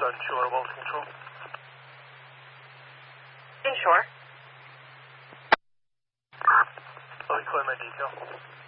Sunshore, Wolf Control. Inshore. I'll record my detail.